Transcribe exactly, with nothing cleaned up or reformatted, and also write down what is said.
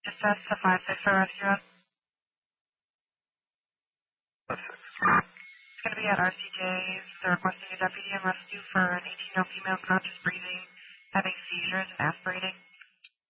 Dispatch to five six for rescue. five six. It's going to be at R C J's. They're requesting a deputy and rescue for an eighteen-year-old female conscious breathing, having seizures and aspirating.